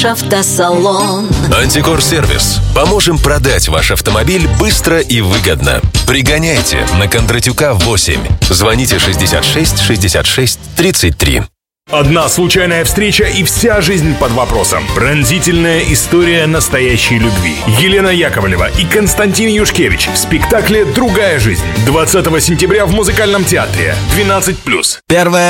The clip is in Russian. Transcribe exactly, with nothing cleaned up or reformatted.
Автосалон. Антикор-сервис. Поможем продать ваш автомобиль быстро и выгодно. Пригоняйте на Кондратюка восемь. Звоните шестьдесят шесть шестьдесят шесть тридцать три. Одна случайная встреча и вся жизнь под вопросом. Пронзительная история настоящей любви. Елена Яковлева и Константин Юшкевич в спектакле «Другая жизнь». двадцатого сентября в Музыкальном театре. двенадцать плюс. Первое